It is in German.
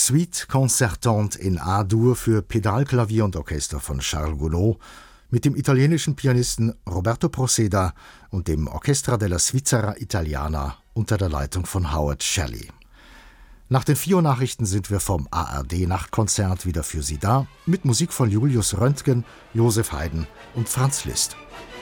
Suite concertante in A-Dur für Pedalklavier und Orchester von Charles Gounod mit dem italienischen Pianisten Roberto Proceda und dem Orchestra della Svizzera Italiana unter der Leitung von Howard Shelley. Nach den 4 Nachrichten sind wir vom ARD-Nachtkonzert wieder für Sie da, mit Musik von Julius Röntgen, Josef Haydn und Franz Liszt.